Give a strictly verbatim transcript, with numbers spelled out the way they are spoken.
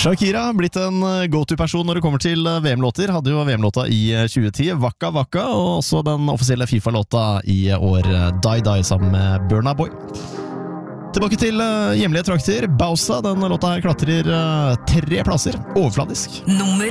Shakira har blitt en go-to-person når det kommer til V M-låter. Hadde jo V M-låta i tjue ti, Waka Waka, og også den offisielle FIFA-låta i år, Die Die, sammen med Burna Boy. Tilbake til hjemlige trakter. Bausa, den låta her klatrer tre plasser. Overfladisk. Nummer